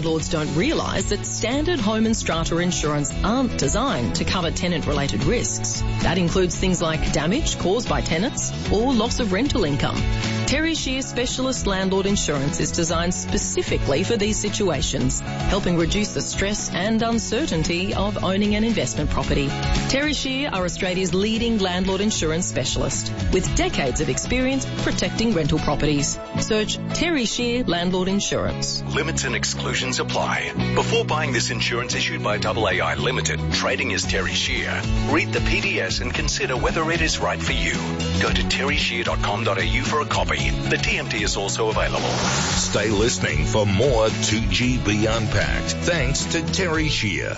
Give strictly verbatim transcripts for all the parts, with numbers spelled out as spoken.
landlords don't realise that standard home and strata insurance aren't designed to cover tenant-related risks. That includes things like damage caused by tenants or loss of rental income. Terry Shear Specialist Landlord Insurance is designed specifically for these situations, helping reduce the stress and uncertainty of owning an investment property. Terry Shear are Australia's leading landlord insurance specialist, with decades of experience protecting rental properties. Search Terry Shear Landlord Insurance. Limits and exclusions apply. Before buying this insurance issued by A A I Limited, trading as Terry Shear, read the P D S and consider whether it is right for you. Go to terry shear dot com dot a u for a copy. The T M T is also available. Stay listening for more two G B Unpacked. Thanks to Terry Shear.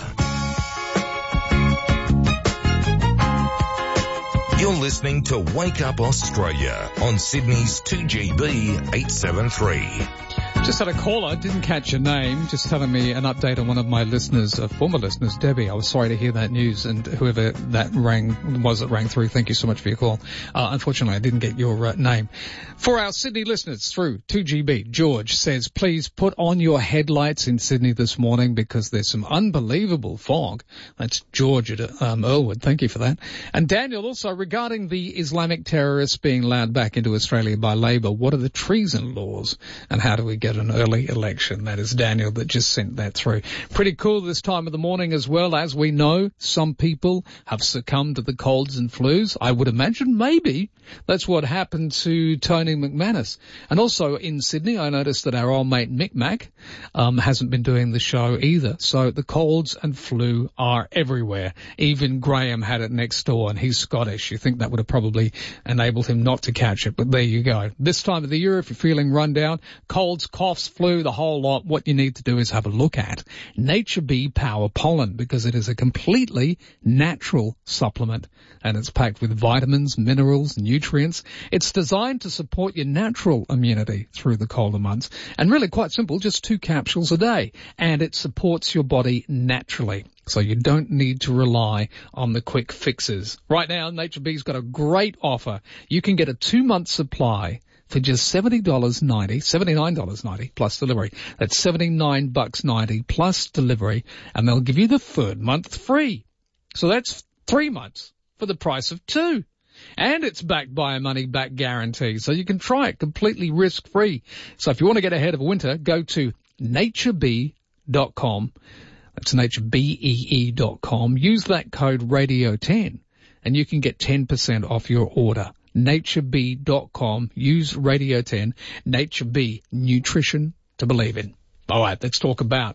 You're listening to Wake Up Australia on Sydney's two G B eight seventy-three. Just had a caller, didn't catch your name, just telling me an update on one of my listeners, uh, former listeners, Debbie. I was sorry to hear that news, and whoever that rang was that rang through, thank you so much for your call. Uh, unfortunately, I didn't get your uh, name. For our Sydney listeners through two G B, George says, please put on your headlights in Sydney this morning because there's some unbelievable fog. That's George at um, Earlwood. Thank you for that. And Daniel, also regarding the Islamic terrorists being allowed back into Australia by Labor, what are the treason laws and how do we get an early election? That is Daniel that just sent that through. Pretty cool this time of the morning as well. As we know, some people have succumbed to the colds and flus. I would imagine maybe that's what happened to Tony McManus. And also in Sydney, I noticed that our old mate Mick Mac um, hasn't been doing the show either. So the colds and flu are everywhere. Even Graham had it next door, and he's Scottish. You think that would have probably enabled him not to catch it, but there you go. This time of the year, if you're feeling run down, colds, coughs, flu, the whole lot, what you need to do is have a look at Nature Bee Power Pollen, because it is a completely natural supplement and it's packed with vitamins, minerals, nutrients. It's designed to support your natural immunity through the colder months, and really quite simple, just two capsules a day, and it supports your body naturally. So you don't need to rely on the quick fixes. Right now, Nature Bee's got a great offer. You can get a two-month supply for just seventy dollars ninety, seventy-nine dollars ninety plus delivery. That's seventy-nine bucks ninety plus delivery, and they'll give you the third month free. So that's three months for the price of two. And it's backed by a money-back guarantee, so you can try it completely risk-free. So if you want to get ahead of winter, go to nature bee dot com. That's nature bee dot com. Use that code radio ten, and you can get ten percent off your order. nature bee dot com. Use radio ten. Nature Bee, nutrition to believe in. All right, let's talk about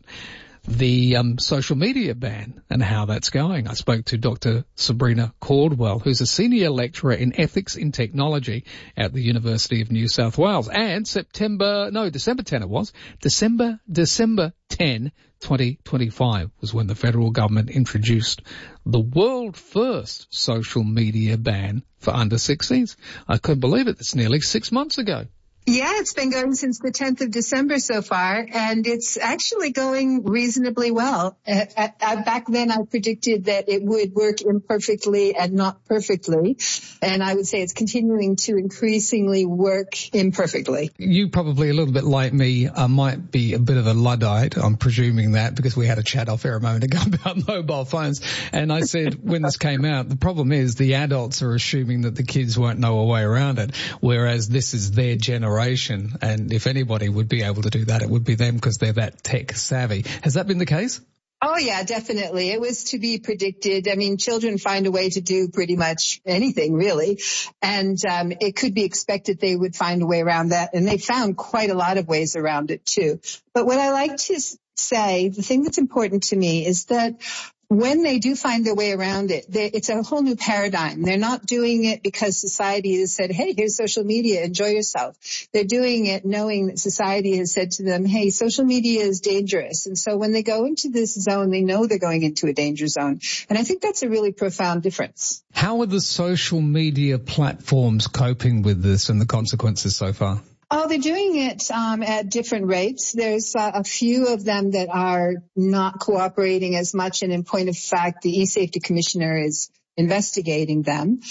the um, social media ban and how that's going. I spoke to Doctor Sabrina Caldwell, who's a senior lecturer in ethics in technology at the University of New South Wales. And September, no, December tenth it was, December, December tenth, twenty twenty-five was when the federal government introduced the world first social media ban for under sixteens. I couldn't believe it. It's nearly six months ago. Yeah, it's been going since the tenth of December so far, and it's actually going reasonably well. Uh, uh, back then, I predicted that it would work imperfectly and not perfectly, and I would say it's continuing to increasingly work imperfectly. You probably, a little bit like me, uh, might be a bit of a Luddite. I'm presuming that because we had a chat off air a moment ago about mobile phones, and I said when this came out, the problem is the adults are assuming that the kids won't know a way around it, whereas this is their generation. And if anybody would be able to do that, it would be them because they're that tech savvy. Has that been the case? Oh, yeah, definitely. It was to be predicted. I mean, children find a way to do pretty much anything, really. And um, it could be expected they would find a way around that. And they found quite a lot of ways around it, too. But what I like to say, the thing that's important to me is that when they do find their way around it, it's a whole new paradigm. They're not doing it because society has said, hey, here's social media, enjoy yourself. They're doing it knowing that society has said to them, hey, social media is dangerous. And so when they go into this zone, they know they're going into a danger zone. And I think that's a really profound difference. How are the social media platforms coping with this and the consequences so far? Oh, they're doing it um, at different rates. There's uh, a few of them that are not cooperating as much, and in point of fact, the eSafety Commissioner is investigating them.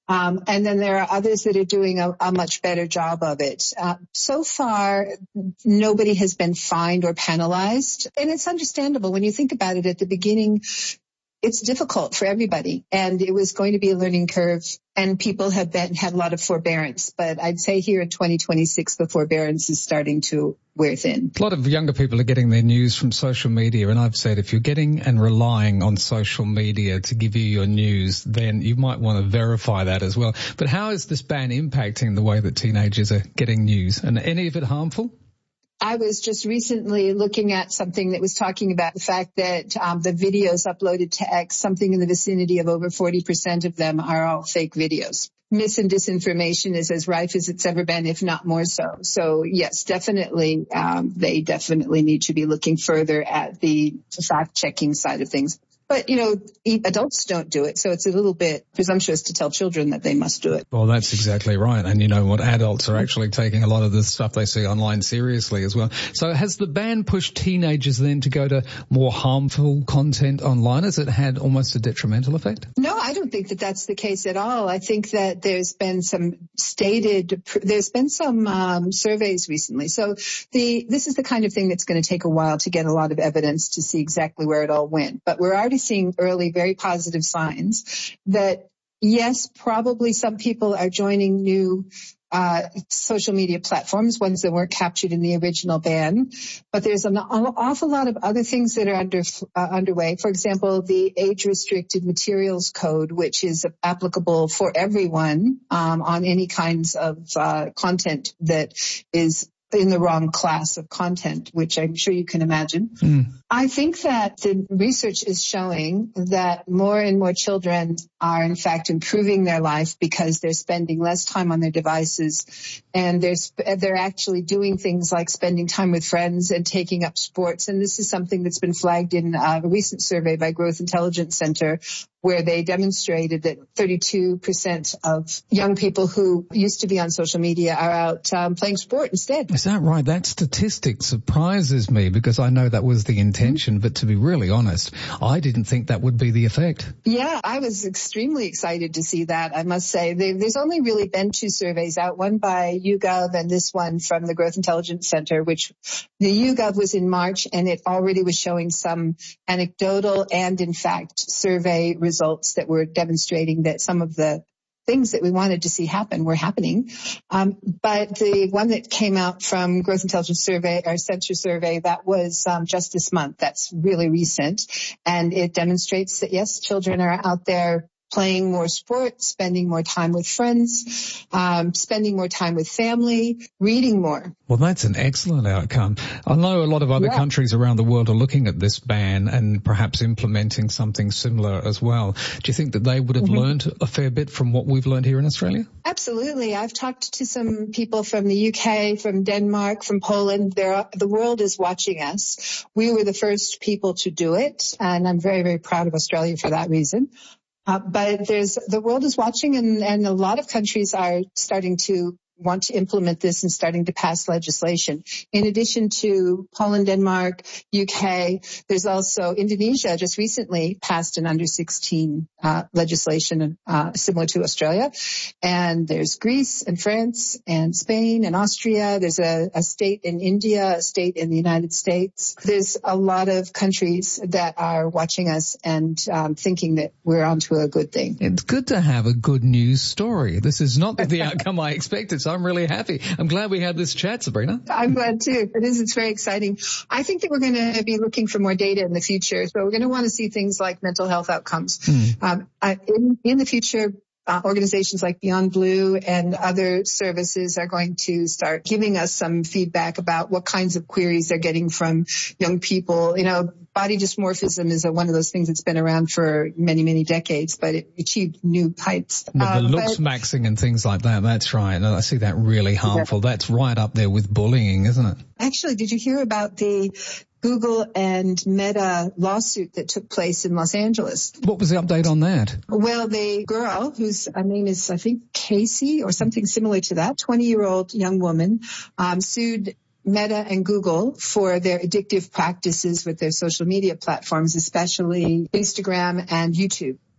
Um, and then there are others that are doing a, a much better job of it. Uh, so far, nobody has been fined or penalized. And it's understandable when you think about it at the beginning. It's difficult for everybody, and it was going to be a learning curve, and people have been had a lot of forbearance. But I'd say here in twenty twenty-six, the forbearance is starting to wear thin. A lot of younger people are getting their news from social media, and I've said if you're getting and relying on social media to give you your news, then you might want to verify that as well. But how is this ban impacting the way that teenagers are getting news, and any of it harmful? I was just recently looking at something that was talking about the fact that um, the videos uploaded to X, something in the vicinity of over forty percent of them are all fake videos. Mis and disinformation is as rife as it's ever been, if not more so. So, yes, definitely, um, they definitely need to be looking further at the fact-checking side of things. But, you know, adults don't do it, so it's a little bit presumptuous to tell children that they must do it. Well, that's exactly right. And you know what? Adults are actually taking a lot of the stuff they see online seriously as well. So has the ban pushed teenagers then to go to more harmful content online? Has it had almost a detrimental effect? No, I don't think that that's the case at all. I think that there's been some stated, there's been some um, surveys recently. So the this is the kind of thing that's going to take a while to get a lot of evidence to see exactly where it all went. But we're already seeing early, very positive signs that, yes, probably some people are joining new uh social media platforms, ones that weren't captured in the original ban. But there's an awful lot of other things that are under uh, underway. For example, the age-restricted materials code, which is applicable for everyone um, on any kinds of uh, content that is in the wrong class of content, which I'm sure you can imagine. Mm. I think that the research is showing that more and more children are in fact improving their life because they're spending less time on their devices, and they're, they're actually doing things like spending time with friends and taking up sports. And this is something that's been flagged in a recent survey by Growth Intelligence Center, where they demonstrated that thirty-two percent of young people who used to be on social media are out um, playing sport instead. Is that right? That statistic surprises me because I know that was the intention, but to be really honest, I didn't think that would be the effect. Yeah, I was extremely excited to see that, I must say. There's only really been two surveys out, one by YouGov and this one from the Growth Intelligence Center, which the YouGov was in March, and it already was showing some anecdotal and, in fact, survey results that were demonstrating that some of the things that we wanted to see happen were happening. Um, but the one that came out from Growth Intelligence Survey, or Censor Survey, that was um, just this month. That's really recent. And it demonstrates that, yes, children are out there playing more sports, spending more time with friends, um, spending more time with family, reading more. Well, that's an excellent outcome. I know a lot of other yeah. countries around the world are looking at this ban and perhaps implementing something similar as well. Do you think that they would have mm-hmm. learned a fair bit from what we've learned here in Australia? Absolutely. I've talked to some people from the U K, from Denmark, from Poland. There, the world is watching us. We were the first people to do it, and I'm very, very proud of Australia for that reason. Uh, but there's the world is watching, and, and a lot of countries are starting to want to implement this and starting to pass legislation. In addition to Poland, Denmark, U K, there's also Indonesia just recently passed an under sixteen uh, legislation uh, similar to Australia. And there's Greece and France and Spain and Austria. There's a, a state in India, a state in the United States. There's a lot of countries that are watching us and um, thinking that we're onto a good thing. It's good to have a good news story. This is not the outcome I expected. So I'm really happy. I'm glad we had this chat, Sabrina. I'm glad too. It is. It's very exciting. I think that we're going to be looking for more data in the future. So we're going to want to see things like mental health outcomes. Mm. Um, I, in, in the future, Uh, organizations like Beyond Blue and other services are going to start giving us some feedback about what kinds of queries they're getting from young people. You know, body dysmorphism is a, one of those things that's been around for many, many decades, but it achieved new heights. With the uh, looks but, maxing and things like that, that's right. And I see that really harmful. Yeah. That's right up there with bullying, isn't it? Actually, did you hear about the Google and Meta lawsuit that took place in Los Angeles? What was the update on that? Well, the girl, whose name is, I think, Casey or something similar to that, twenty-year-old young woman, um, sued Meta and Google for their addictive practices with their social media platforms, especially Instagram and YouTube.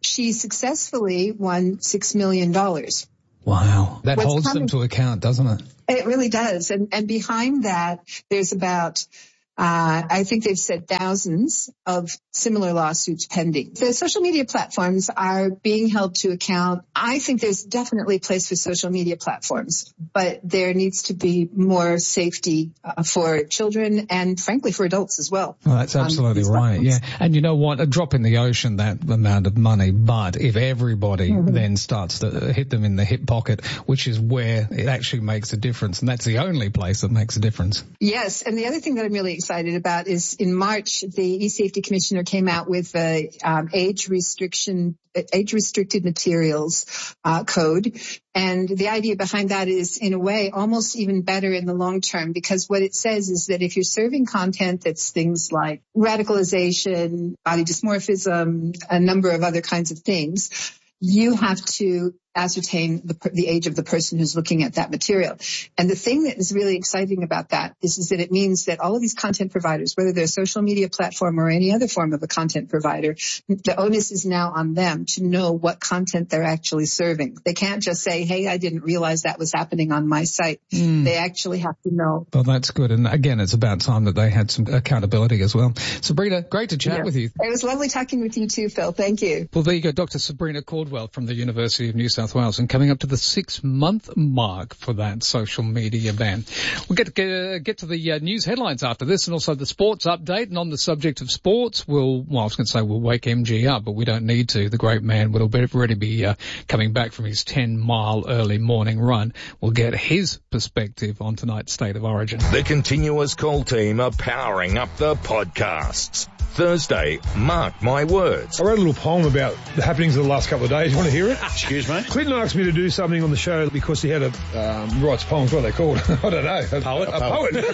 she successfully won six million dollars. Wow. That What's holds coming, them to account, doesn't it? It really does. And, and behind that, there's about Uh, I think they've said thousands of similar lawsuits pending. The social media platforms are being held to account. I think there's definitely a place for social media platforms, but there needs to be more safety uh, for children and, frankly, for adults as well. Well, that's absolutely right, yeah. And you know what? A drop in the ocean, that amount of money, but if everybody mm-hmm. then starts to hit them in the hip pocket, which is where it actually makes a difference, and that's the only place that makes a difference. Yes, and the other thing that I'm really excited excited about is in March, the eSafety Commissioner came out with a um, age restriction, age restricted materials uh, code. And the idea behind that is, in a way, almost even better in the long term, because what it says is that if you're serving content that's things like radicalization, body dysmorphism, a number of other kinds of things, you have to ascertain the, the age of the person who's looking at that material. And the thing that is really exciting about that is, is that it means that all of these content providers, whether they're a social media platform or any other form of a content provider, the onus is now on them to know what content they're actually serving. They can't just say, hey, I didn't realize that was happening on my site. Mm. They actually have to know. Well, that's good. And again, it's about time that they had some accountability as well. Sabrina, great to chat yeah. with you. It was lovely talking with you too, Phil. Thank you. Well, there you go. Doctor Sabrina Caldwell from the University of New South Wales, and coming up to the six-month mark for that social media ban. We'll get to, get, uh, get to the uh, news headlines after this, and also the sports update. And on the subject of sports, we'll, well, I was going to say we'll wake M G up, but we don't need to. The great man will already be uh, coming back from his ten-mile early morning run. We'll get his perspective on tonight's State of Origin. The Continuous Call team are powering up the podcasts. Thursday, mark my words. I wrote a little poem about the happenings of the last couple of days. You want to hear it? Excuse me? Clinton asked me to do something on the show because he had a, um, writes poems, what are they called? I don't know. A poet? A, a poet. poet.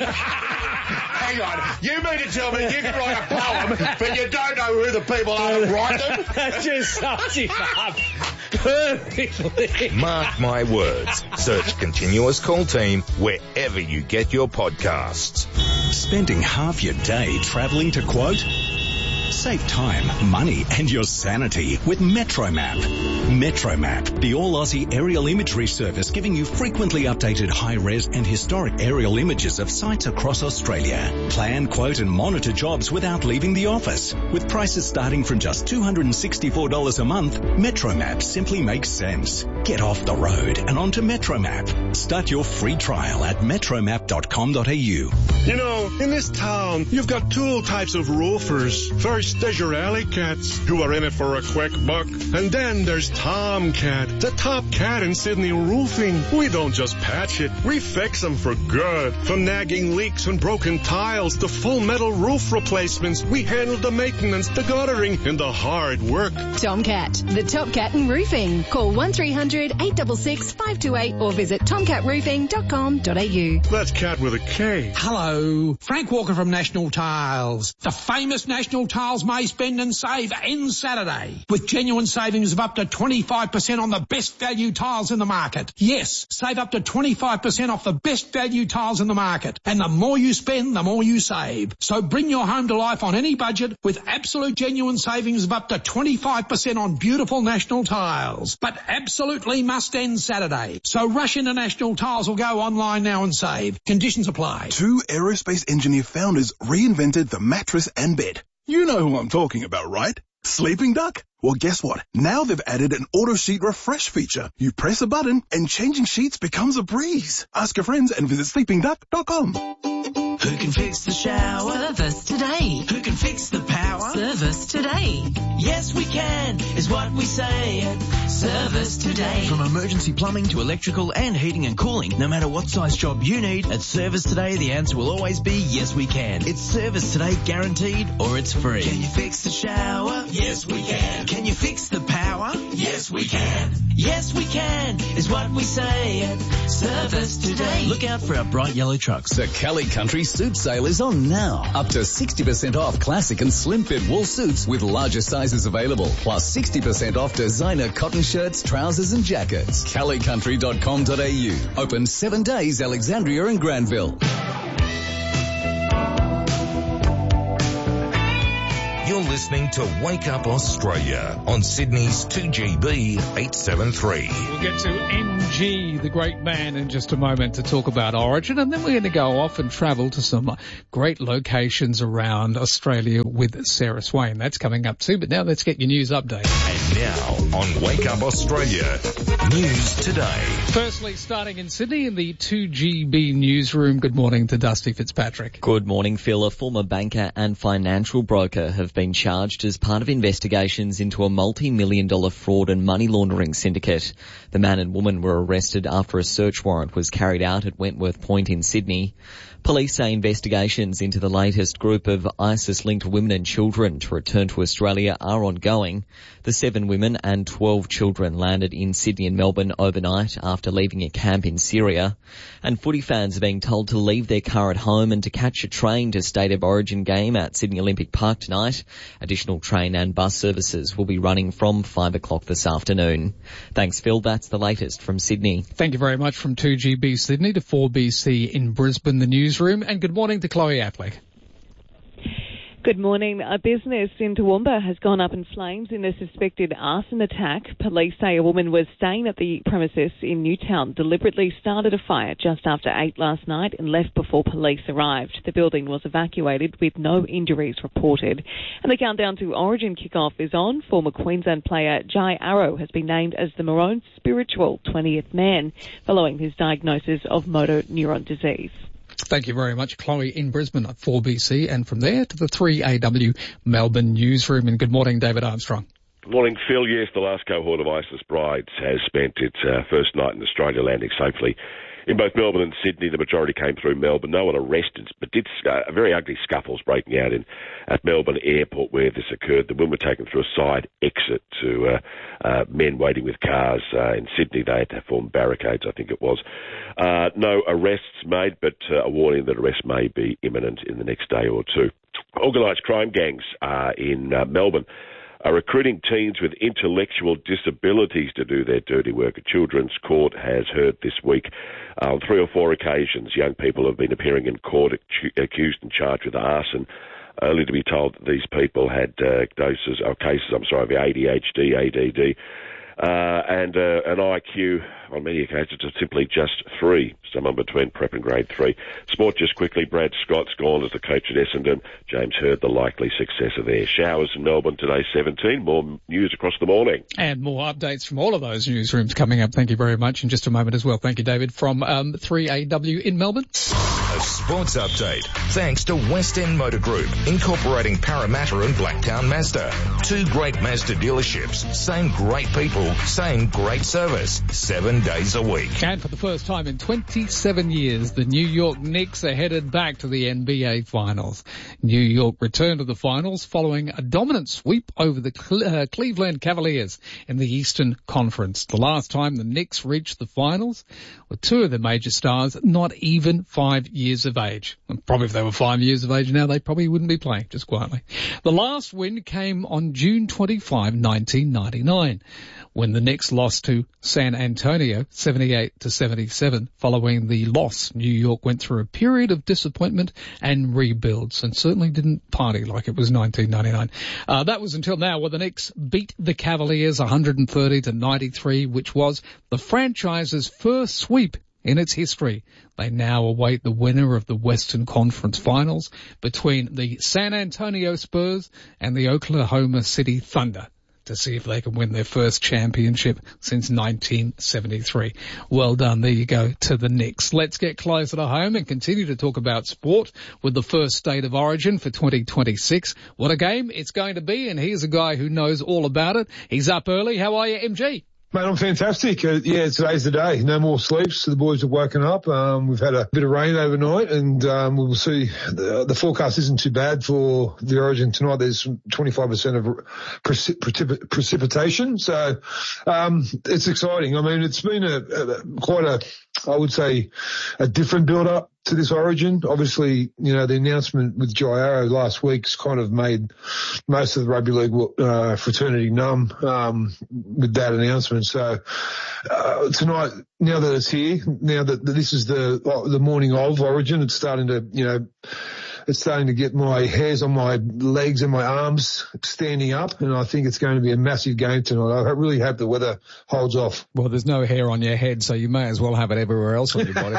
Hang on. You mean to tell me you can write a poem, but you don't know who the people are that write them? That just sums it up perfectly. Mark my words. Search Continuous Call Team wherever you get your podcasts. Spending half your day travelling to quote? Save time, money and your sanity with MetroMap. MetroMap, the all-Aussie aerial imagery service giving you frequently updated high-res and historic aerial images of sites across Australia. Plan, quote and monitor jobs without leaving the office. With prices starting from just two hundred sixty-four dollars a month, MetroMap simply makes sense. Get off the road and onto MetroMap. Start your free trial at metromap dot com dot a u. You know, in this town, you've got two types of roofers. First, there's your alley cats, who are in it for a quick buck. And then there's Tomcat, the top cat in Sydney roofing. We don't just patch it, we fix them for good. From nagging leaks and broken tiles to full metal roof replacements, we handle the maintenance, the guttering, and the hard work. Tomcat, the top cat in roofing. Call one three hundred, eight six six, five two eight or visit tomcat roofing dot com dot a u. That's cat with a K. Hello, Frank Walker from National Tiles. The famous National Tiles May Spend and Save ends Saturday with genuine savings of up to twenty-five percent on the best value tiles in the market. Yes, save up to twenty-five percent off the best value tiles in the market. And the more you spend, the more you save. So bring your home to life on any budget with absolute genuine savings of up to twenty-five percent on beautiful National Tiles. But absolutely must end Saturday. So rush into National Tiles or go online now and save. Conditions apply. Two aerospace engineer founders reinvented the mattress and bed. You know who I'm talking about, right? Sleeping Duck? Well, guess what? Now they've added an auto sheet refresh feature. You press a button and changing sheets becomes a breeze. Ask your friends and visit sleeping duck dot com. Who can fix the shower? Service today. Who can fix the power? Service today. Yes, we can, is what we say at Service Today. From emergency plumbing to electrical and heating and cooling, no matter what size job you need, at Service Today, the answer will always be yes, we can. It's Service Today guaranteed, or it's free. Can you fix the shower? Yes, we can. Can you fix the power? Yes, we can. Yes, we can, is what we say at Service Today. Look out for our bright yellow trucks. The Kelly Country Suit Sale is on now. Up to sixty percent off classic and slim fit wool suits with larger sizes available. Plus sixty percent off designer cotton shirts, trousers and jackets. kelly country dot com dot a u. Open seven days, Alexandria and Granville. You're listening to Wake Up Australia on Sydney's two G B eight seventy-three. We'll get to M G, the great man, in just a moment to talk about Origin, and then we're going to go off and travel to some great locations around Australia with Sarah Swain. That's coming up too, but now let's get your news update. And now on Wake Up Australia, News Today. Firstly, starting in Sydney in the two G B newsroom, good morning to Dusty Fitzpatrick. Good morning, Phil. A former banker and financial broker have been charged as part of investigations into a multi-million dollar fraud and money laundering syndicate. The man and woman were arrested after a search warrant was carried out at Wentworth Point in Sydney. Police say investigations into the latest group of ISIS-linked women and children to return to Australia are ongoing. The seven women and twelve children landed in Sydney and Melbourne overnight after leaving a camp in Syria. And footy fans are being told to leave their car at home and to catch a train to State of Origin game at Sydney Olympic Park tonight. Additional train and bus services will be running from five o'clock this afternoon. Thanks, Phil. That's the latest from Sydney. Thank you very much. From two G B Sydney to four B C in Brisbane, the newsroom. And good morning to Chloe Affleck. Good morning. A business in Toowoomba has gone up in flames in a suspected arson attack. Police say a woman was staying at the premises in Newtown, deliberately started a fire just after eight last night and left before police arrived. The building was evacuated with no injuries reported. And the countdown to Origin kickoff is on. Former Queensland player Jai Arrow has been named as the Maroon Spiritual twentieth man following his diagnosis of motor neuron disease. Thank you very much, Chloe, in Brisbane at four B C, and from there to the three A W Melbourne newsroom. And good morning, David Armstrong. Good morning, Phil. Yes, the last cohort of ISIS brides has spent its uh, first night in Australia, landing safely in both Melbourne and Sydney. The majority came through Melbourne. No one arrested, but did uh, very ugly scuffles breaking out in at Melbourne Airport where this occurred. The women were taken through a side exit to uh, uh, men waiting with cars. Uh, in Sydney, they had to form barricades, I think it was. Uh, no arrests made, but uh, a warning that arrests may be imminent in the next day or two. Organised crime gangs uh, in uh, Melbourne are recruiting teens with intellectual disabilities to do their dirty work. A children's court has heard this week uh, on three or four occasions young people have been appearing in court accused and charged with arson, only to be told that these people had uh, doses or cases, I'm sorry, of A D H D, A D D, uh, and uh, an I Q on many occasions of simply just three, someone between prep and grade three. Sport just quickly, Brad Scott's gone as the coach at Essendon. James Hird, the likely successor there. Showers in Melbourne today, seventeen. More news across the morning. And more updates from all of those newsrooms coming up. Thank you very much in just a moment as well. Thank you, David, from um, three A W in Melbourne. A sports update thanks to West End Motor Group, incorporating Parramatta and Blacktown Mazda. Two great Mazda dealerships, same great people, same great service, seven days a week. And for the first time in twenty-seven years, the New York Knicks are headed back to the N B A Finals. New York returned to the Finals following a dominant sweep over the Cle- uh, Cleveland Cavaliers in the Eastern Conference. The last time the Knicks reached the Finals with two of their major stars not even five years of age. And probably if they were five years of age now, they probably wouldn't be playing, just quietly. The last win came on June twenty-fifth, nineteen ninety-nine, when the Knicks lost to San Antonio seventy-eight to seventy-seven. Following the loss, New York went through a period of disappointment and rebuilds, and certainly didn't party like it was nineteen ninety-nine. Uh, that was until now, where the Knicks beat the Cavaliers one thirty to ninety-three, which was the franchise's first sweep in its history. They now await the winner of the Western Conference Finals between the San Antonio Spurs and the Oklahoma City Thunder to see if they can win their first championship since nineteen seventy-three. Well done. There you go to the Knicks. Let's get closer to home and continue to talk about sport with the first State of Origin for twenty twenty-six. What a game it's going to be, and here's a guy who knows all about it. He's up early. How are you, M G? Mate, I'm fantastic. Uh, yeah, today's the day. No more sleeps. The boys have woken up. Um, we've had a bit of rain overnight, and um, we'll see. The, the forecast isn't too bad for the Origin tonight. There's twenty-five percent of precip- precip- precipitation, so um, it's exciting. I mean, it's been a, a quite a, I would say, a different build-up to this Origin. Obviously, you know, the announcement with Jai Arrow last week's kind of made most of the rugby league uh, fraternity numb um, with that announcement. So uh, tonight, now that it's here, now that, that this is the the morning of Origin, it's starting to, you know, it's starting to get my hairs on my legs and my arms standing up, and I think it's going to be a massive game tonight. I really hope the weather holds off. Well, there's no hair on your head, so you may as well have it everywhere else on your body.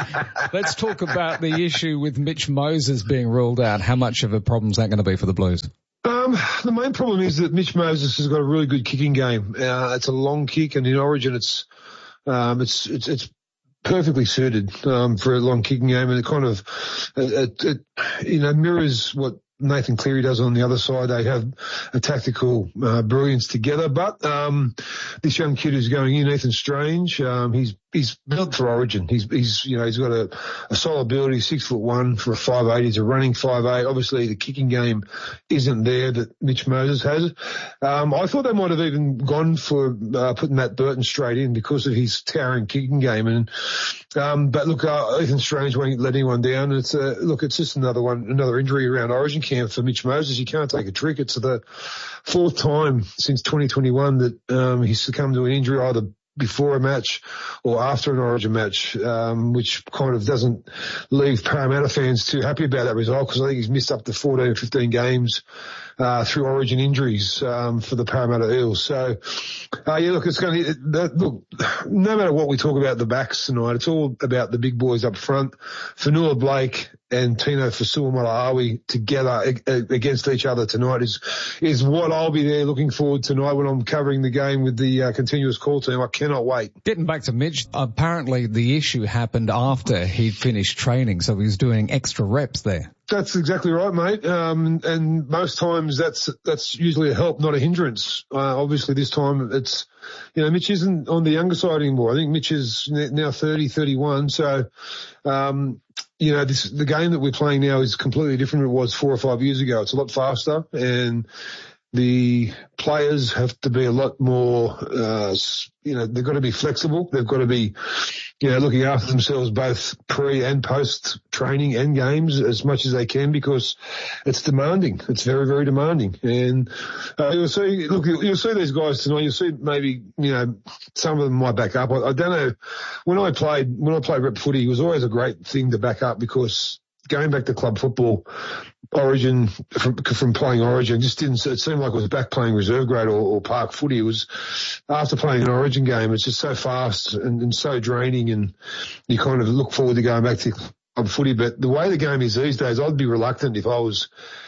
Let's talk about the issue with Mitch Moses being ruled out. How much of a problem is that going to be for the Blues? Um, the main problem is that Mitch Moses has got a really good kicking game. Uh, it's a long kick, and in Origin, it's um, it's it's it's perfectly suited um, for a long kicking game, and it kind of it, it you know mirrors what Nathan Cleary does on the other side. They have a tactical uh, brilliance together. But um, this young kid who's going in, Ethan Strange, um, he's he's built for Origin. He's he's you know he's got a, a solid build. He's six foot one for a five eight. He's a running five eight. Obviously, the kicking game isn't there that Mitch Moses has. Um, I thought they might have even gone for uh, putting Matt Burton straight in because of his towering kicking game. And um, but look, uh, Ethan Strange won't let anyone down. It's uh, look, it's just another one, another injury around Origin camp for Mitch Moses. You can't take a trick. It's the fourth time since twenty twenty-one that um, he's succumbed to an injury, either before a match or after an Origin match, um, which kind of doesn't leave Parramatta fans too happy about that result, because I think he's missed up to fourteen or fifteen games uh, through Origin injuries um, for the Parramatta Eels. So, uh, yeah, look, it's going to that, look. No matter what we talk about the backs tonight, it's all about the big boys up front. Fanua Blake and Tino Fasuamalawi together against each other tonight is is what I'll be there looking forward tonight when I'm covering the game with the uh, continuous call team. I cannot wait. Getting back to Mitch, apparently the issue happened after he'd finished training, so he was doing extra reps there. That's exactly right, mate. Um, and most times that's that's usually a help, not a hindrance. Uh, obviously this time it's, you know, Mitch isn't on the younger side anymore. I think Mitch is now thirty, thirty-one. So, um, you know, this, the game that we're playing now is completely different than it was four or five years ago. It's a lot faster, and the players have to be a lot more, uh, you know, they've got to be flexible. They've got to be, you know, looking after themselves both pre and post training and games as much as they can, because it's demanding. It's very, very demanding. And, uh, you'll see, look, you'll see these guys tonight. You'll see maybe, you know, some of them might back up. I, I don't know. When I played, when I played rep footy, it was always a great thing to back up, because going back to club football, Origin, from, from playing Origin, just didn't, it seemed like it was back playing reserve grade or, or park footy. It was, after playing an Origin game, it's just so fast and, and so draining, and you kind of look forward to going back to club footy. But the way the game is these days, I'd be reluctant if I was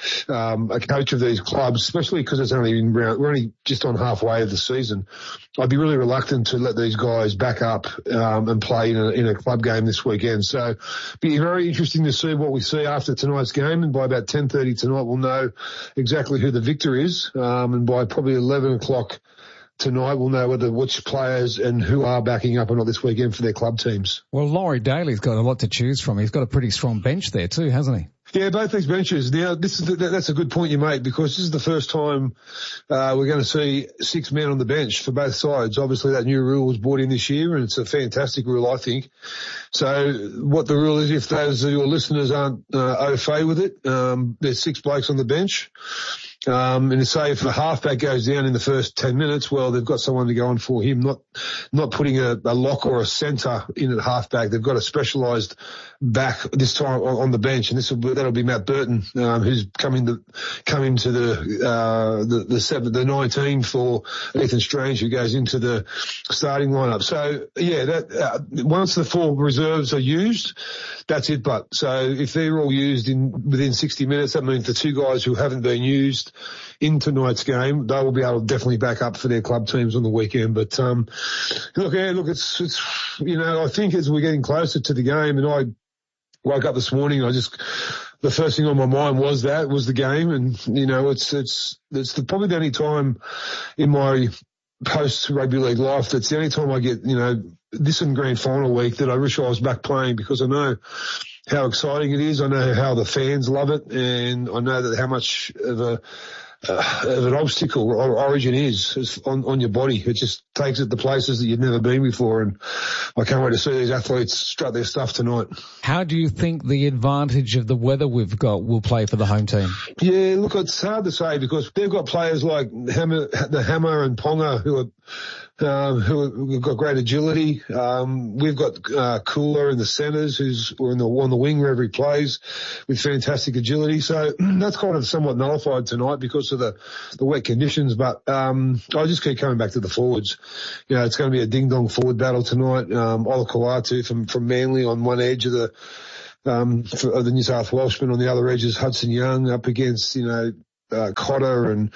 um, a coach of these clubs, especially because it's only in round, we're only just on halfway of the season. I'd be really reluctant to let these guys back up um, and play in a, in a club game this weekend. So it'll be very interesting to see what we see after tonight's game. And by about ten thirty tonight, we'll know exactly who the victor is. Um, and by probably eleven o'clock tonight, we'll know whether which players and who are backing up or not this weekend for their club teams. Well, Laurie Daly's got a lot to choose from. He's got a pretty strong bench there too, hasn't he? Yeah, both these benches. Now, this is the, that's a good point you make, because this is the first time uh, we're going to see six men on the bench for both sides. Obviously, that new rule was brought in this year, and it's a fantastic rule, I think. So what the rule is, if those of your listeners aren't uh, au fait with it, um, there's six blokes on the bench. Um, and say if a halfback goes down in the first ten minutes, well, they've got someone to go on for him, not, not putting a, a lock or a centre in at halfback. They've got a specialised back this time on, on the bench, and this will be, that'll be Matt Burton, um, who's coming to, coming to the, uh, the, the seven, the nineteen for Ethan Strange, who goes into the starting lineup. So yeah, that, uh, once the four reserves are used, that's it. But so if they're all used in within sixty minutes, that means the two guys who haven't been used in tonight's game, they will be able to definitely back up for their club teams on the weekend. But um, look, yeah, look, it's it's you know, I think as we're getting closer to the game, and I woke up this morning, I just the first thing on my mind was that was the game, and you know, it's it's it's the, probably the only time in my post rugby league life that's the only time I get, you know, this and grand final week that I wish I was back playing, because I know how exciting it is. I know how the fans love it, and I know that how much of a uh, of an obstacle or Origin is, is on, on your body. It just takes it to places that you've never been before. And I can't wait to see these athletes strut their stuff tonight. How do you think the advantage of the weather we've got will play for the home team? Yeah, look, it's hard to say because they've got players like Hammer, the Hammer and Ponga who are Um, who have got great agility. Um, we've got uh, Cooler in the centres, who's or in the on the wing wherever he plays, with fantastic agility. So that's kind of somewhat nullified tonight because of the the wet conditions. But um, I just keep coming back to the forwards. You know, it's going to be a ding dong forward battle tonight. Um, Ola Kawatu from from Manly on one edge of the um for, of the New South Welshman, on the other edge is Hudson Young up against you know. Uh, Cotter and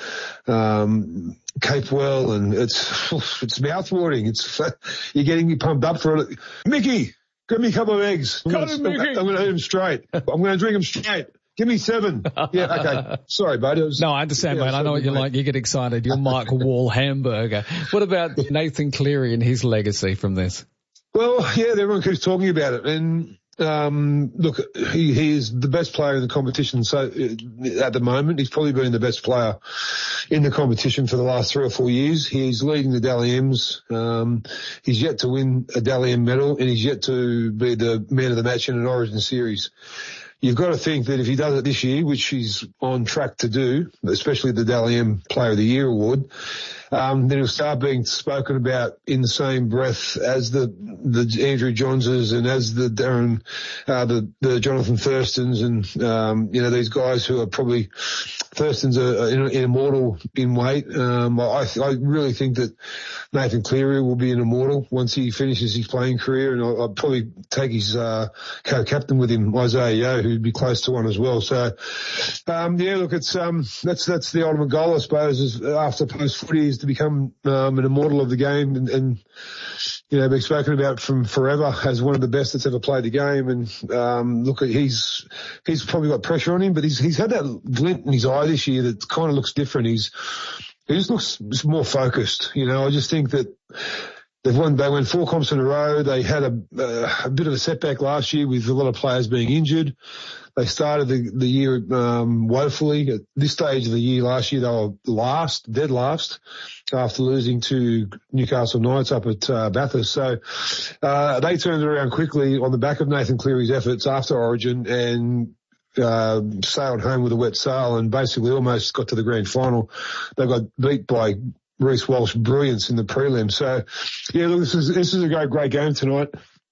um, Capewell, and it's it's mouthwatering. It's you're getting me pumped up for it. Mickey, give me a couple of eggs. I'm going to eat them straight. I'm going to drink them straight. Give me seven. Yeah, okay. Sorry, bud. Was, no, I understand, yeah, mate. I know what you're mate. like. You get excited. You're Michael Wall hamburger. What about Nathan Cleary and his legacy from this? Well, yeah, everyone keeps talking about it, and. Um, look, he, he is the best player in the competition. So uh, at the moment, he's probably been the best player in the competition for the last three or four years. He's leading the Dally M's. Um, he's yet to win a Dally M medal, and he's yet to be the man of the match in an Origin series. You've got to think that if he does it this year, which he's on track to do, especially the Dally M Player of the Year award, um, then he'll start being spoken about in the same breath as the the Andrew Johnses and as the Darren, uh, the the Jonathan Thurstons and um, you know these guys who are probably Thurston's a, a, an immortal in weight. Um, I I really think that Nathan Cleary will be an immortal once he finishes his playing career, and I'll, I'll probably take his uh, co-captain with him, Isaiah Yeo, who'd be close to one as well. So um, yeah, look, it's um that's that's the ultimate goal, I suppose, is after post footy is to become um, an immortal of the game and, and you know be spoken about from forever as one of the best that's ever played the game. And um, look, he's he's probably got pressure on him, but he's he's had that glint in his eye this year that kind of looks different. He's he just looks more focused. You know, I just think that. They've won, they won four comps in a row. They had a, uh, a bit of a setback last year with a lot of players being injured. They started the, the year, um, woefully. At this stage of the year last year, they were last, dead last after losing to Newcastle Knights up at, uh, Bathurst. So, uh, they turned it around quickly on the back of Nathan Cleary's efforts after Origin and, uh, sailed home with a wet sail and basically almost got to the grand final. They got beat by Reece Walsh brilliance in the prelim. So, yeah, look, this is this is a great, great game tonight.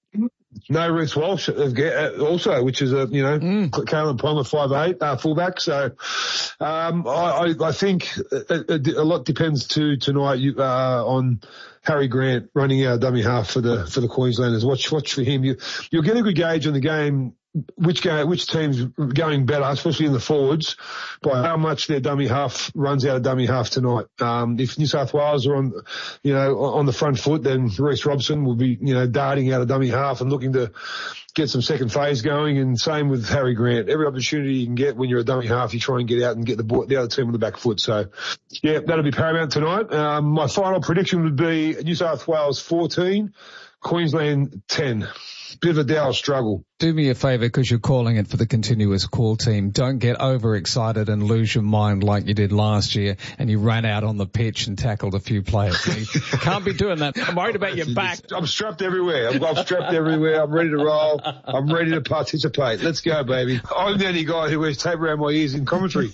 No Reece Walsh also, which is a, you know, mm. Kalen Ponga five eight, uh, fullback. So, um, I, I think a, a lot depends too tonight, uh, on Harry Grant running our dummy half for the, for the Queenslanders. Watch, watch for him. You, you'll get a good gauge on the game. Which game, which team's going better, especially in the forwards, by how much their dummy half runs out of dummy half tonight. Um, if New South Wales are on, you know, on the front foot, then Reece Robson will be, you know, darting out of dummy half and looking to get some second phase going. And same with Harry Grant. Every opportunity you can get when you're a dummy half, you try and get out and get the the other team on the back foot. So, yeah, that'll be paramount tonight. Um, my final prediction would be New South Wales fourteen, Queensland ten. Bit of a Dow struggle. Do me a favour, because you're calling it for the continuous call team. Don't get overexcited and lose your mind like you did last year and you ran out on the pitch and tackled a few players. You can't be doing that. I'm worried about your back. I'm strapped everywhere. I'm, I'm strapped everywhere. I'm ready to roll. I'm ready to participate. Let's go, baby. I'm the only guy who wears tape around my ears in commentary.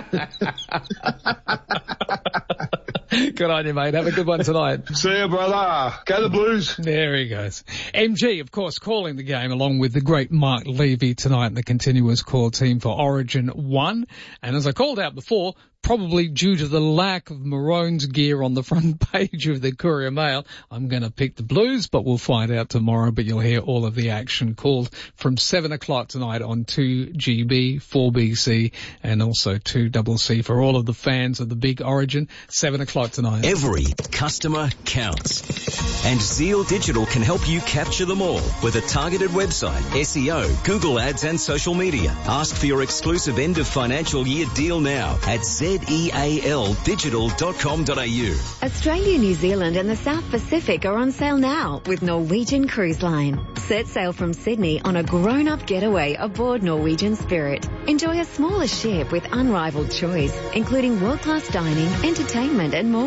Good on you, mate. Have a good one tonight. See you, brother. Go the Blues. There he goes. M G, of course, calling the game along with the great Mark Levy tonight in the continuous call team for Origin one. And as I called out before, probably due to the lack of Maroon's gear on the front page of the Courier Mail, I'm going to pick the Blues, but we'll find out tomorrow. But you'll hear all of the action called from seven o'clock tonight on two G B, four B C, and also two C C for all of the fans of the big Origin. seven o'clock tonight. Every customer counts. And Zeal Digital can help you capture them all with a targeted website, S E O, Google Ads and social media. Ask for your exclusive end of financial year deal now at Z E A L digital dot com dot a u. Australia, New Zealand and the South Pacific are on sale now with Norwegian Cruise Line. Set sail from Sydney on a grown-up getaway aboard Norwegian Spirit. Enjoy a smaller ship with unrivaled choice, including world-class dining, entertainment and more.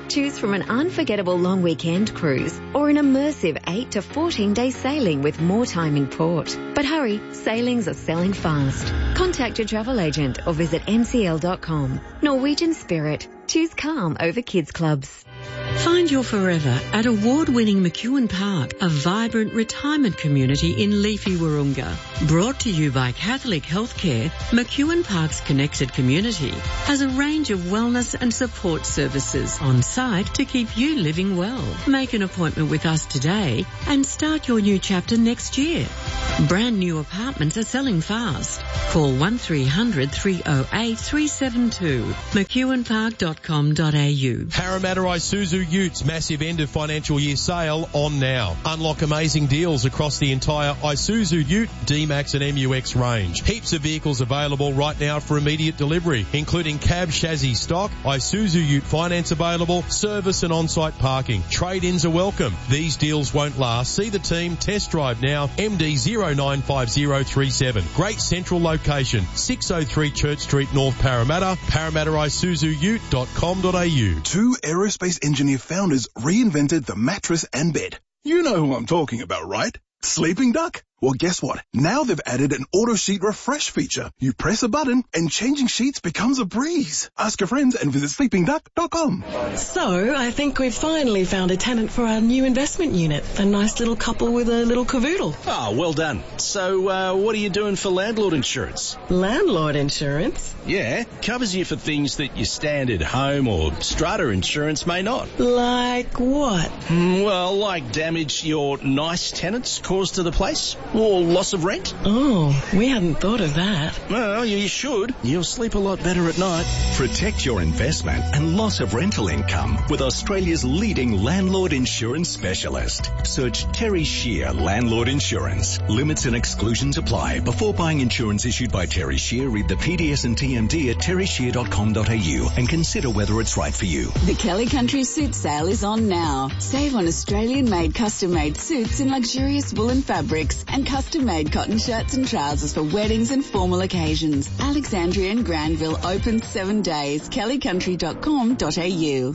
Choose from an unforgettable long weekend cruise or an immersive eight to fourteen day sailing with more time in port. But hurry, sailings are selling fast. Contact your travel agent or visit n c l dot com. Norwegian Spirit. Choose calm over kids clubs. Find your forever at award-winning McEwen Park, a vibrant retirement community in leafy Wahroonga. Brought to you by Catholic Healthcare, McEwen Park's connected community has a range of wellness and support services on site to keep you living well. Make an appointment with us today and start your new chapter next year. Brand new apartments are selling fast. Call one three hundred three oh eight three seven two, mcewen park dot com dot a u. Parramatta Isuzu Utes massive end of financial year sale on now. Unlock amazing deals across the entire Isuzu Ute, D-Max and M U X range. Heaps of vehicles available right now for immediate delivery, including cab chassis stock, Isuzu Ute finance available, service and on-site parking. Trade-ins are welcome. These deals won't last. See the team, test drive now, M D zero nine five zero three seven. Great central location, six oh three Church Street, North Parramatta, parramatta isuzu ute dot com dot a u. Two aerospace engineer founders reinvented the mattress and bed. You know who I'm talking about, right? Sleeping Duck? Well, guess what? Now they've added an auto sheet refresh feature. You press a button and changing sheets becomes a breeze. Ask your friends and visit sleeping duck dot com. So, I think we've finally found a tenant for our new investment unit. A nice little couple with a little cavoodle. Oh, well done. So, uh, what are you doing for landlord insurance? Landlord insurance? Yeah, covers you for things that your standard home or strata insurance may not. Like what? Mm, well, like damage your nice tenants cause to the place. Or loss of rent? Oh, we hadn't thought of that. Well, you should. You'll sleep a lot better at night. Protect your investment and loss of rental income with Australia's leading landlord insurance specialist. Search Terry Shear Landlord Insurance. Limits and exclusions apply. Before buying insurance issued by Terry Shear, read the P D S and T M D at terry shear dot com dot a u and consider whether it's right for you. The Kelly Country Suit Sale is on now. Save on Australian-made custom-made suits in luxurious woolen fabrics and custom-made cotton shirts and trousers for weddings and formal occasions. Alexandria and Granville open seven days. kelly country dot com dot a u.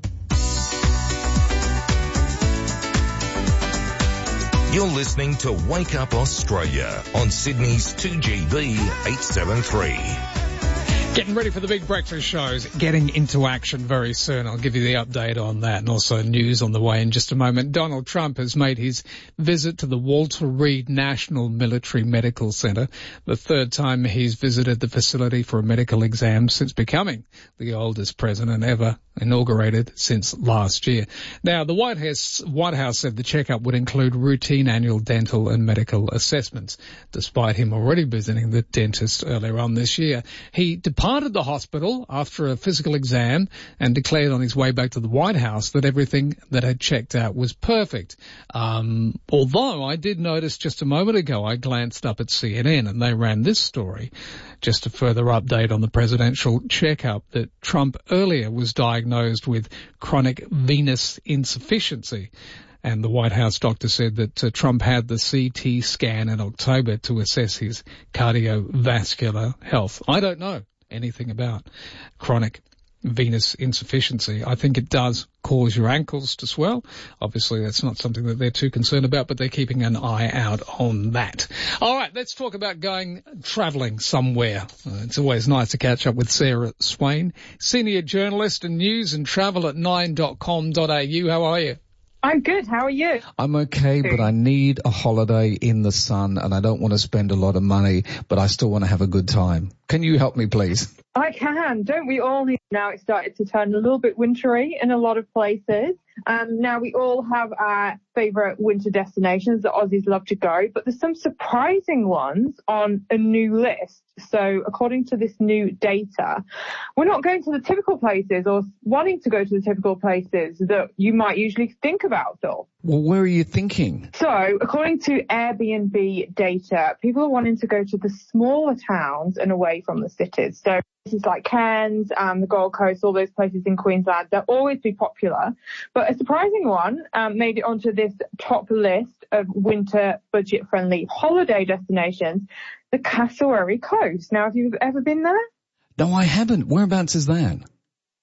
You're listening to Wake Up Australia on Sydney's two G B eight seventy-three. Getting ready for the big breakfast shows, getting into action very soon. I'll give you the update on that and also news on the way in just a moment. Donald Trump has made his visit to the Walter Reed National Military Medical Center, the third time he's visited the facility for a medical exam since becoming the oldest president ever inaugurated since last year. Now, the White House, White House said the checkup would include routine annual dental and medical assessments, despite him already visiting the dentist earlier on this year. He departed the hospital after a physical exam and declared on his way back to the White House that everything that had checked out was perfect. Um, although I did notice just a moment ago, I glanced up at C N N and they ran this story, just a further update on the presidential checkup, that Trump earlier was diagnosed with chronic venous insufficiency. And the White House doctor said that uh, Trump had the C T scan in October to assess his cardiovascular health. I don't know anything about chronic venous insufficiency. I think it does cause your ankles to swell. Obviously, that's not something that they're too concerned about, but they're keeping an eye out on that. All right, let's talk about going travelling somewhere. Uh, it's always nice to catch up with Sarah Swain, senior journalist and news and travel at nine dot com dot a u. How are you? I'm good. How are you? I'm okay, but I need a holiday in the sun and I don't want to spend a lot of money, but I still want to have a good time. Can you help me, please? I can. Don't we all need? Now it's started to turn a little bit wintry in a lot of places. Um, now we all have our favourite winter destinations that Aussies love to go, but there's some surprising ones on a new list. So according to this new data, we're not going to the typical places or wanting to go to the typical places that you might usually think about, Phil. Well, where are you thinking? So according to Airbnb data, people are wanting to go to the smaller towns and away from the cities. So places like Cairns, um, the Gold Coast, all those places in Queensland, they'll always be popular. But a surprising one um, made it onto this top list of winter budget-friendly holiday destinations, the Cassowary Coast. Now, have you ever been there? No, I haven't. Whereabouts is that?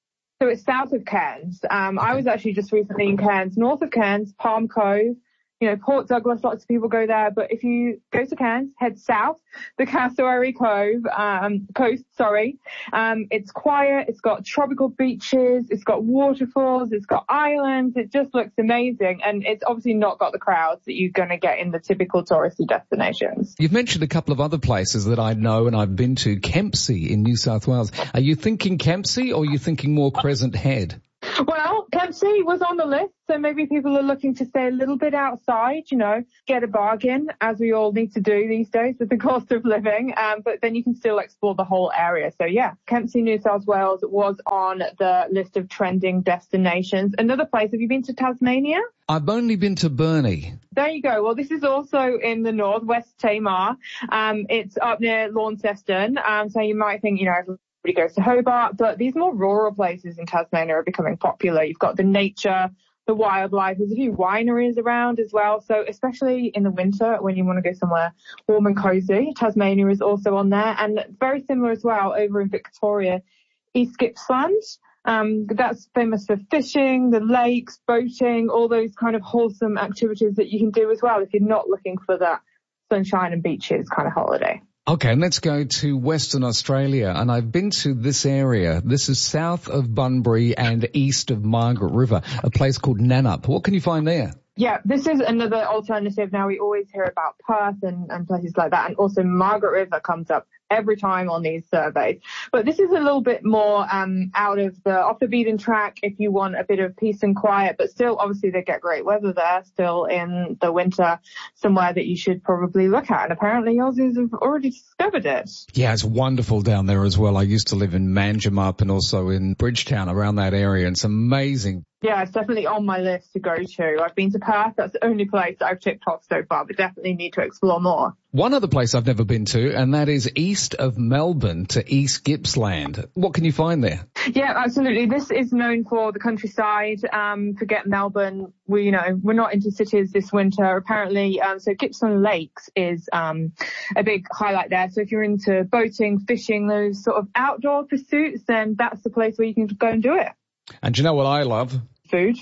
So it's south of Cairns. Um, I was actually just recently in Cairns, north of Cairns, Palm Cove. You know, Port Douglas, lots of people go there. But if you go to Cairns, head south, the Cassowary Cove, um, coast, sorry. Um, it's quiet. It's got tropical beaches. It's got waterfalls. It's got islands. It just looks amazing. And it's obviously not got the crowds that you're going to get in the typical touristy destinations. You've mentioned a couple of other places that I know and I've been to. Kempsey in New South Wales. Are you thinking Kempsey or are you thinking more Crescent Head? Well, Kempsey was on the list, so maybe people are looking to stay a little bit outside, you know, get a bargain, as we all need to do these days with the cost of living, um, but then you can still explore the whole area. So, yeah, Kempsey, New South Wales was on the list of trending destinations. Another place, have you been to Tasmania? I've only been to Burnie. There you go. Well, this is also in the north, West Tamar. Um, it's up near Launceston, um, so you might think, you know, everybody goes to Hobart, but these more rural places in Tasmania are becoming popular. You've got the nature, the wildlife. There's a few wineries around as well. So especially in the winter when you want to go somewhere warm and cozy, Tasmania is also on there. And very similar as well over in Victoria, East Gippsland. Um, that's famous for fishing, the lakes, boating, all those kind of wholesome activities that you can do as well if you're not looking for that sunshine and beaches kind of holiday. Okay, and let's go to Western Australia, and I've been to this area. This is south of Bunbury and east of Margaret River, a place called Nannup. What can you find there? Yeah, this is another alternative. Now, we always hear about Perth and, and places like that, and also Margaret River comes up every time on these surveys. But this is a little bit more um, out of the off the beaten track if you want a bit of peace and quiet, but still, obviously, they get great weather there, still in the winter, somewhere that you should probably look at. And apparently, Aussies have already discovered it. Yeah, it's wonderful down there as well. I used to live in Manjimup and also in Bridgetown, around that area, and it's amazing. Yeah, it's definitely on my list to go to. I've been to Perth. That's the only place that I've ticked off so far, but definitely need to explore more. One other place I've never been to, and that is east of Melbourne to East Gippsland. What can you find there? Yeah, absolutely. This is known for the countryside. Um, forget Melbourne. We, you know, we're not into cities this winter. Apparently, um, so Gippsland Lakes is um, a big highlight there. So if you're into boating, fishing, those sort of outdoor pursuits, then that's the place where you can go and do it. And do you know what I love? Food.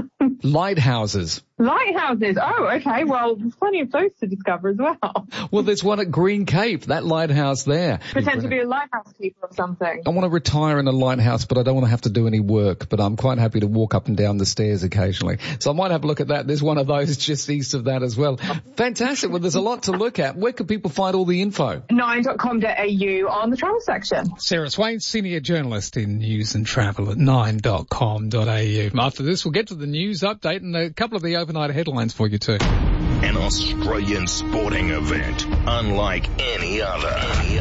Lighthouses. Lighthouses. Oh, okay. Well, there's plenty of those to discover as well. Well, there's one at Green Cape, that lighthouse there. Pretend to be a lighthouse keeper or something. I want to retire in a lighthouse, but I don't want to have to do any work. But I'm quite happy to walk up and down the stairs occasionally. So I might have a look at that. There's one of those just east of that as well. Fantastic. Well, there's a lot to look at. Where can people find all the info? nine dot com dot a u on the travel section. Sarah Swain, senior journalist in news and travel at nine dot com dot a u. After this, we'll get to the news update and a couple of the overnight headlines for you too. An Australian sporting event unlike any other. Any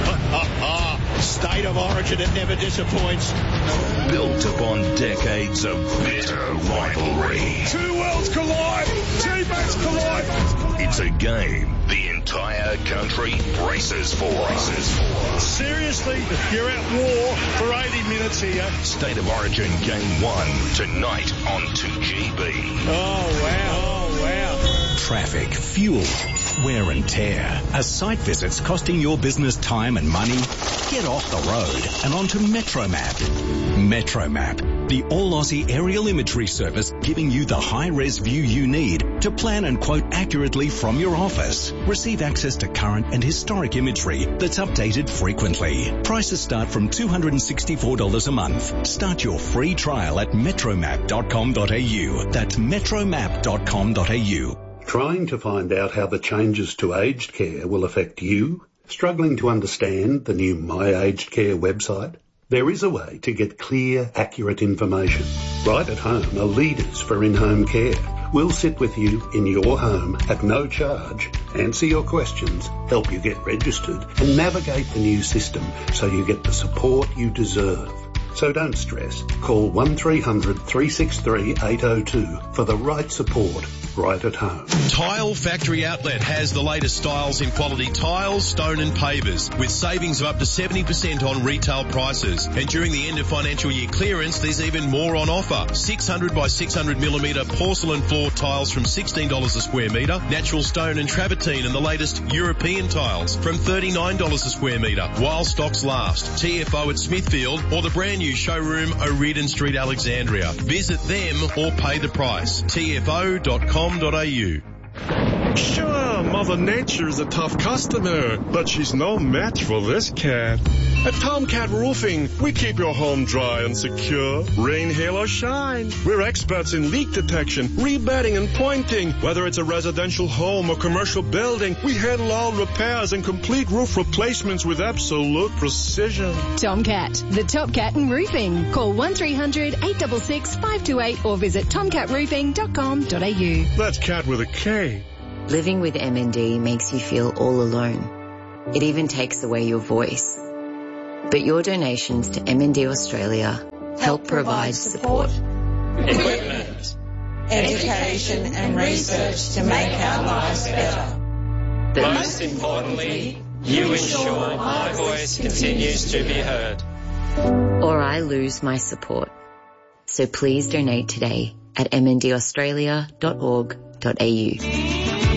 other. State of origin, it never disappoints. Built upon decades of bitter rivalry. Two worlds collide. Teammates collide. It's a game the entire country braces for. Braces for. Seriously, you're at war for eighty minutes here. State of Origin Game one tonight on two G B. Oh, wow. Oh, wow. Traffic, fuel, wear and tear. Are site visits costing your business time and money? Get off the road and onto MetroMap. MetroMap, the all-Aussie aerial imagery service giving you the high-res view you need to plan and quote accurately from your office. Receive access to current and historic imagery that's updated frequently. Prices start from two hundred sixty-four dollars a month. Start your free trial at metromap dot com dot a u. That's metromap dot com dot a u. Trying to find out how the changes to aged care will affect you? Struggling to understand the new My Aged Care website? There is a way to get clear, accurate information. Right at Home are leaders for in-home care. We'll sit with you in your home at no charge, answer your questions, help you get registered, and navigate the new system so you get the support you deserve. So don't stress. Call one three hundred, three six three, eight oh two for the right support right at home. Tile Factory Outlet has the latest styles in quality tiles, stone and pavers with savings of up to seventy percent on retail prices. And during the end of financial year clearance, there's even more on offer. six hundred by six hundred millimetre porcelain floor tiles from sixteen dollars a square metre, natural stone and travertine and the latest European tiles from thirty-nine dollars a square metre while stocks last. T F O at Smithfield or the brand new showroom, O'Riordan Street, Alexandria. Visit them or pay the price. T F O dot com dot A U. Sure, Mother Nature's a tough customer, but she's no match for this cat. At Tomcat Roofing, we keep your home dry and secure, rain, hail, or shine. We're experts in leak detection, rebedding, and pointing. Whether it's a residential home or commercial building, we handle all repairs and complete roof replacements with absolute precision. Tomcat, the top cat in roofing. Call one three hundred, eight six six, five two eight or visit tomcat roofing dot com dot A U. That's cat with a K. Living with M N D makes you feel all alone. It even takes away your voice. But your donations to M N D Australia help provide support, equipment, education and research to make our lives better. But most importantly, you ensure my voice continues to be heard. Or I lose my support. So please donate today at m n d australia dot org dot a u.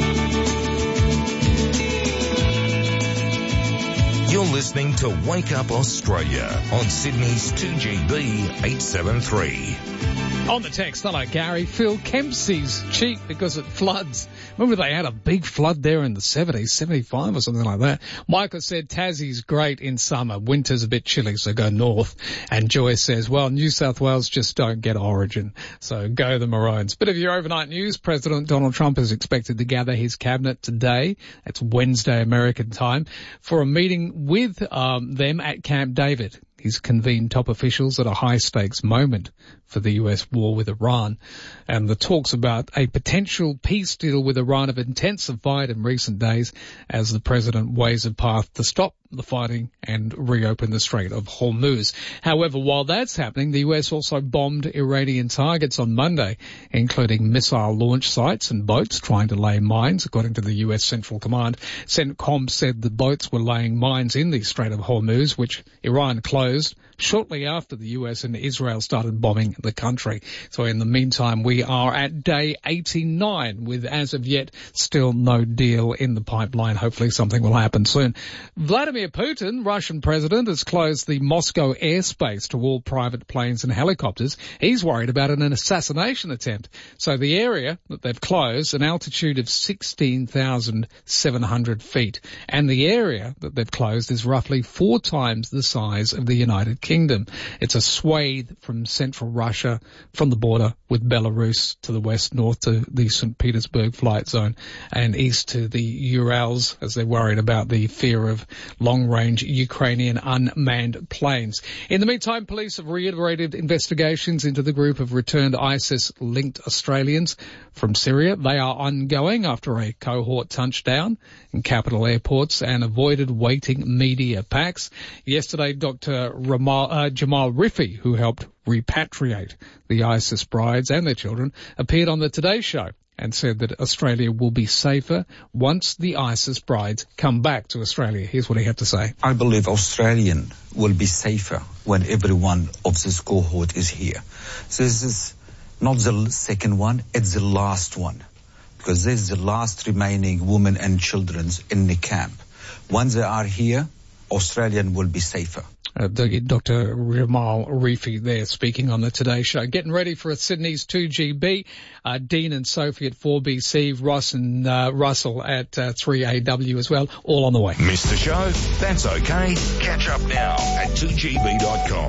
You're listening to Wake Up Australia on Sydney's two G B eight seventy-three. On the text, hello Gary, Phil, Kempsey's cheap because it floods. Remember they had a big flood there in the seventies, seventy-five or something like that. Michael said Tassie's great in summer, winter's a bit chilly, so go north. And Joyce says, well, New South Wales just don't get Origin, so go the Maroons. Bit of your overnight news, President Donald Trump is expected to gather his cabinet today, that's Wednesday American time, for a meeting with um, them at Camp David. He's convened top officials at a high-stakes moment for the U S war with Iran. And the talks about a potential peace deal with Iran have intensified in recent days as the president weighs a path to stop the fighting and reopen the Strait of Hormuz. However, while that's happening, the U S also bombed Iranian targets on Monday, including missile launch sites and boats trying to lay mines, according to the U S Central Command. CENTCOM said the boats were laying mines in the Strait of Hormuz, which Iran closed shortly after the U S and Israel started bombing the country. So in the meantime, we are at day eighty-nine with, as of yet, still no deal in the pipeline. Hopefully something will happen soon. Vladimir Putin, Russian president, has closed the Moscow airspace to all private planes and helicopters. He's worried about an assassination attempt. So the area that they've closed, an altitude of sixteen thousand seven hundred feet. And the area that they've closed is roughly four times the size of the United Kingdom. It's a swathe from central Russia, from the border with Belarus to the west, north to the Saint Petersburg flight zone, and east to the Urals, as they're worried about the fear of long-range Ukrainian unmanned planes. In the meantime, police have reiterated investigations into the group of returned ISIS-linked Australians from Syria. They are ongoing after a cohort touched down in capital airports and avoided waiting media packs. Yesterday, Doctor Ramal, uh, Jamal Rifi, who helped repatriate the ISIS brides and their children, appeared on the Today Show and said that Australia will be safer once the ISIS brides come back to Australia. Here's what he had to say. I believe Australian will be safer when every one of this cohort is here. So this is not the second one, it's the last one, because this is the last remaining women and children in the camp. Once they are here, Australian will be safer. Uh, Doctor Ramal Rifi there speaking on the Today Show. Getting ready for a Sydney's two G B. Uh, Dean and Sophie at four B C, Ross and uh, Russell at uh, three A W as well, all on the way. Missed the show? That's okay. Catch up now at two G B dot com.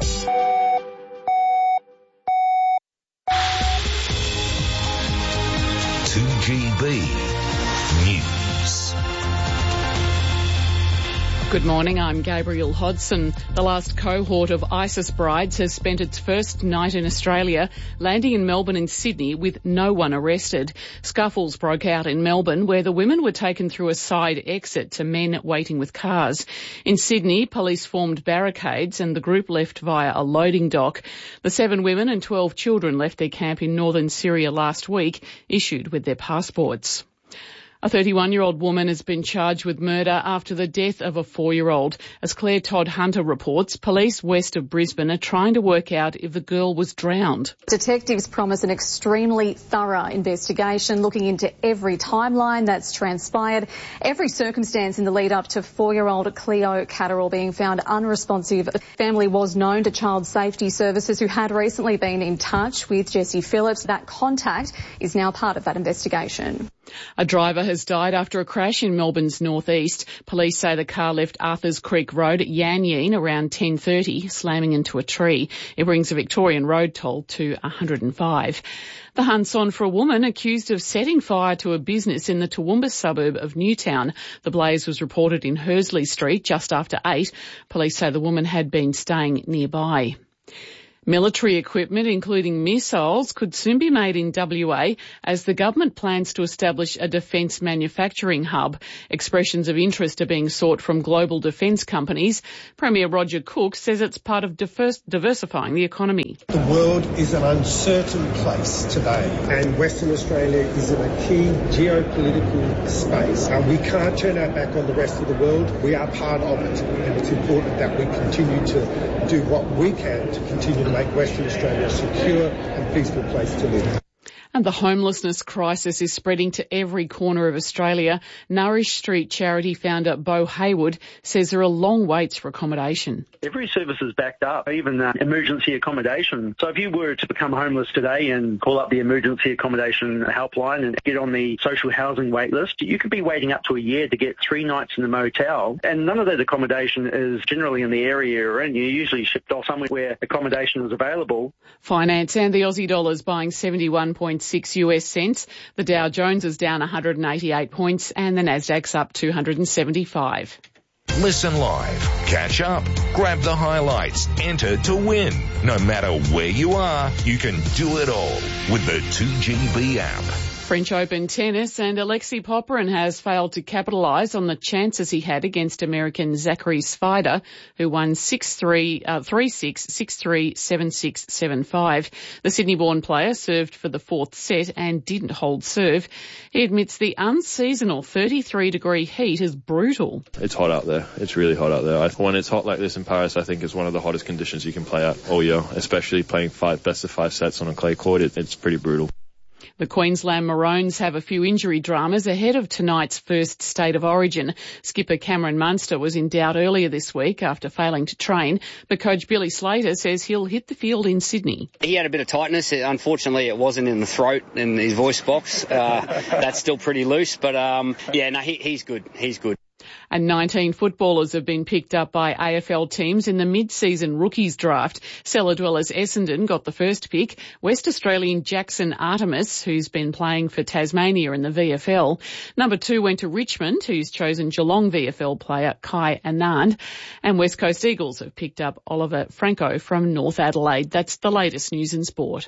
two G B News. Good morning, I'm Gabrielle Hodson. The last cohort of ISIS brides has spent its first night in Australia, landing in Melbourne and Sydney with no one arrested. Scuffles broke out in Melbourne, where the women were taken through a side exit to men waiting with cars. In Sydney, police formed barricades and the group left via a loading dock. The seven women and twelve children left their camp in northern Syria last week, issued with their passports. A thirty-one-year-old woman has been charged with murder after the death of a four-year-old. As Claire Todd Hunter reports, police west of Brisbane are trying to work out if the girl was drowned. Detectives promise an extremely thorough investigation looking into every timeline that's transpired, every circumstance in the lead up to four-year-old Cleo Catterall being found unresponsive. The family was known to Child Safety Services, who had recently been in touch with Jessie Phillips. That contact is now part of that investigation. A driver has died after a crash in Melbourne's northeast. Police say the car left Arthurs Creek Road at Yan Yean around ten thirty, slamming into a tree. It brings the Victorian road toll to one hundred and five. The hunt's on for a woman accused of setting fire to a business in the Toowoomba suburb of Newtown. The blaze was reported in Hursley Street just after eight. Police say the woman had been staying nearby. Military equipment, including missiles, could soon be made in W A as the government plans to establish a defence manufacturing hub. Expressions of interest are being sought from global defence companies. Premier Roger Cook says it's part of diverse, diversifying the economy. The world is an uncertain place today, and Western Australia is in a key geopolitical space. Uh, we can't turn our back on the rest of the world. We are part of it, and it's important that we continue to do what we can to continue to make Western Australia a secure and peaceful place to live. And the homelessness crisis is spreading to every corner of Australia. Nourish Street charity founder Bo Hayward says there are long waits for accommodation. Every service is backed up, even uh, emergency accommodation. So if you were to become homeless today and call up the emergency accommodation helpline and get on the social housing wait list, you could be waiting up to a year to get three nights in a motel. And none of that accommodation is generally in the area you're in. You're usually shipped off somewhere where accommodation is available. Finance and the Aussie dollar is buying seventy-one point six U S cents. The Dow Jones is down one hundred eighty-eight points and the Nasdaq's up two hundred seventy-five. Listen live, catch up, grab the highlights, enter to win. No matter where you are, you can do it all with the two G B app. French Open tennis, and Alexei Popyrin has failed to capitalise on the chances he had against American Zachary Svider, who won six three, uh, three six, six three, seven six, seven five. The Sydney-born player served for the fourth set and didn't hold serve. He admits the unseasonal thirty-three degree heat is brutal. It's hot out there. It's really hot out there. When it's hot like this in Paris, I think it's one of the hottest conditions you can play at all year, especially playing five best of five sets on a clay court. It, it's pretty brutal. The Queensland Maroons have a few injury dramas ahead of tonight's first State of Origin. Skipper Cameron Munster was in doubt earlier this week after failing to train, but coach Billy Slater says he'll hit the field in Sydney. He had a bit of tightness. Unfortunately, it wasn't in the throat in his voice box. Uh, that's still pretty loose, but um, yeah, no, he, he's good. He's good. And nineteen footballers have been picked up by A F L teams in the mid-season rookies draft. Cellar Dwellers Essendon got the first pick. West Australian Jackson Artemis, who's been playing for Tasmania in the V F L. Number two went to Richmond, who's chosen Geelong V F L player Kai Anand. And West Coast Eagles have picked up Oliver Franco from North Adelaide. That's the latest news in sport.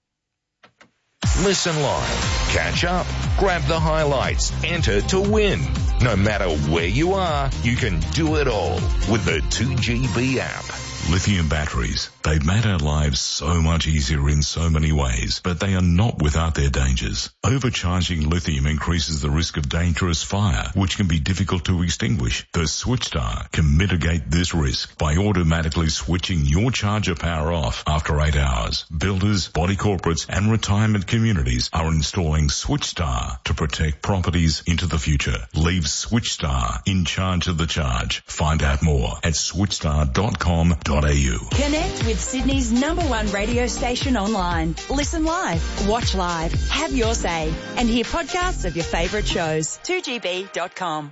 Listen live, catch up, grab the highlights, enter to win. No matter where you are, you can do it all with the two G B app. Lithium batteries. They've made our lives so much easier in so many ways, but they are not without their dangers. Overcharging lithium increases the risk of dangerous fire, which can be difficult to extinguish. The SwitchStar can mitigate this risk by automatically switching your charger power off after eight hours. Builders, body corporates, and retirement communities are installing SwitchStar to protect properties into the future. Leave SwitchStar in charge of the charge. Find out more at switchstar dot com dot a u. Connect with Sydney's number one radio station online. Listen live, watch live, have your say, and hear podcasts of your favourite shows. two G B dot com.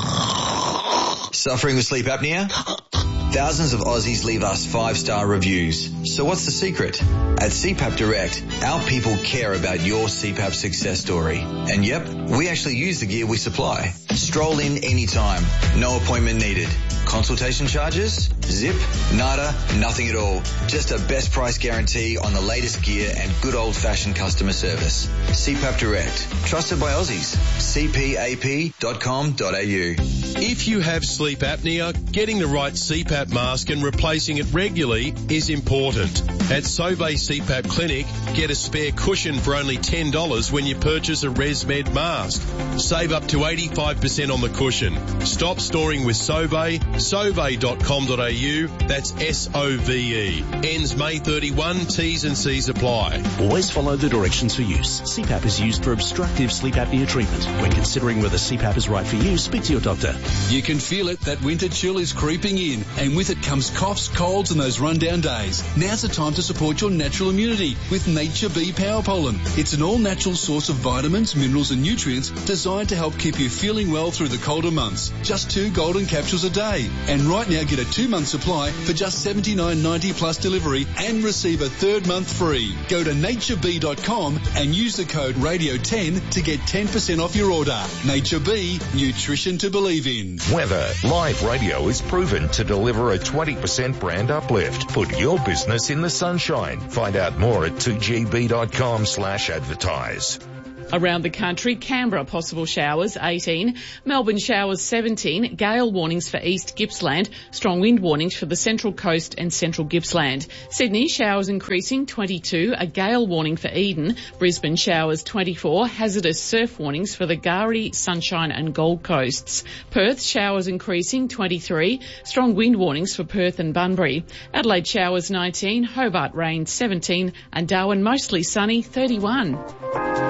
Suffering with sleep apnea? Thousands of Aussies leave us five-star reviews. So what's the secret? At C PAP Direct, our people care about your C PAP success story. And yep, we actually use the gear we supply. Stroll in anytime. No appointment needed. Consultation charges? Zip? Nada? Nothing at all. Just a best price guarantee on the latest gear and good old-fashioned customer service. C PAP Direct. Trusted by Aussies. C P A P dot com dot a u. If you have sleep apnea, getting the right C PAP mask and replacing it regularly is important. At Sauvé C PAP Clinic, get a spare cushion for only ten dollars when you purchase a ResMed mask. Save up to eighty-five percent on the cushion. Stop storing with Sauvé, sauvé dot com dot a u. That's S O V E. Ends May thirty-first. T's and C's apply. Always follow the directions for use. C PAP is used for obstructive sleep apnea treatment. When considering whether C PAP is right for you, speak to your doctor. You can feel it, that winter chill is creeping in, and with it comes coughs, colds and those rundown days. Now's the time to support your natural immunity with Nature Bee Power Pollen. It's an all-natural source of vitamins, minerals and nutrients designed to help keep you feeling well through the colder months. Just two golden capsules a day. And right now get a two-month supply for just seventy-nine ninety plus delivery and receive a third month free. Go to nature bee dot com and use the code radio ten to get ten percent off your order. Nature Bee, nutrition to believe in. Weather. Live radio is proven to deliver a twenty percent brand uplift. Put your business in the sunshine. Find out more at two g b dot com slash advertise. Around the country, Canberra possible showers eighteen, Melbourne showers seventeen, gale warnings for East Gippsland, strong wind warnings for the Central Coast and Central Gippsland. Sydney showers increasing twenty-two, a gale warning for Eden, Brisbane showers twenty-four, hazardous surf warnings for the K'gari, Sunshine and Gold Coasts. Perth showers increasing twenty-three, strong wind warnings for Perth and Bunbury. Adelaide showers nineteen, Hobart rain seventeen and Darwin mostly sunny thirty-one.